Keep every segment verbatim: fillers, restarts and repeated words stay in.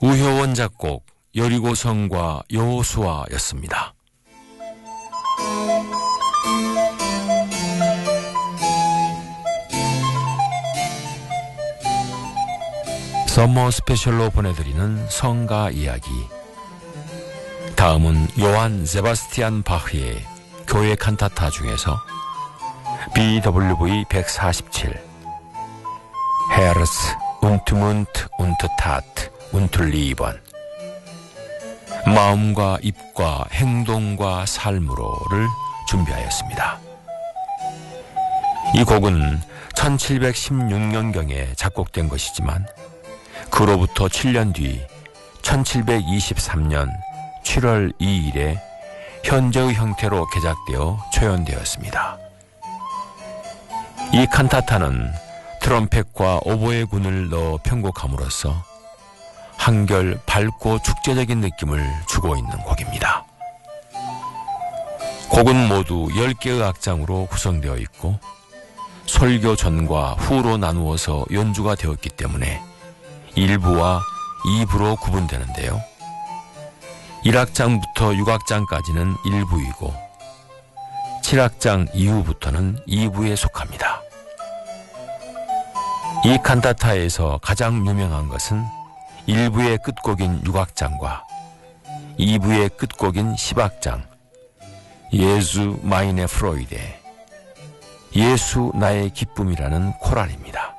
우효원 작곡 여리고성과 여호수아였습니다. 서머 스페셜로 보내드리는 성가 이야기. 다음은 요한 세바스티안 바흐의 교회 칸타타 중에서 비 더블유 브이 백사십칠 헤르스 운트 문트 운트 타트 운툴리번 마음과 입과 행동과 삶으로를 준비하였습니다. 이 곡은 천칠백십육 년경에 작곡된 것이지만 그로부터 칠 년 뒤 천칠백이십삼 년 칠월 이일에 현재의 형태로 개작되어 초연되었습니다. 이 칸타타는 트럼펫과 오보에 군을 넣어 편곡함으로써 한결 밝고 축제적인 느낌을 주고 있는 곡입니다. 곡은 모두 열 개의 악장으로 구성되어 있고 설교 전과 후로 나누어서 연주가 되었기 때문에 일 부와 이 부로 구분되는데요. 일 악장부터 육 악장까지는 일 부이고 칠 악장 이후부터는 이 부에 속합니다. 이 칸타타에서 가장 유명한 것은 일 부의 끝곡인 육 악장과 이 부의 끝곡인 십 악장 예수 마이네 프로이데 예수 나의 기쁨이라는 코랄입니다.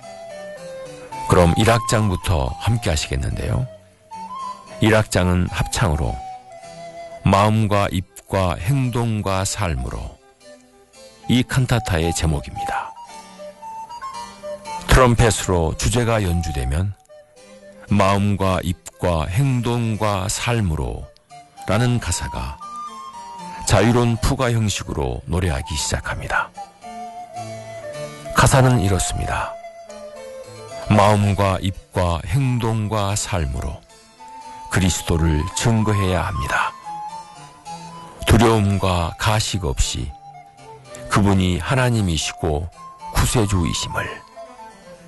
그럼 일 악장부터 함께 하시겠는데요. 일 악장은 합창으로 마음과 입과 행동과 삶으로 이 칸타타의 제목입니다. 트럼펫으로 주제가 연주되면 마음과 입과 행동과 삶으로 라는 가사가 자유로운 푸가 형식으로 노래하기 시작합니다. 가사는 이렇습니다. 마음과 입과 행동과 삶으로 그리스도를 증거해야 합니다. 두려움과 가식 없이 그분이 하나님이시고 구세주이심을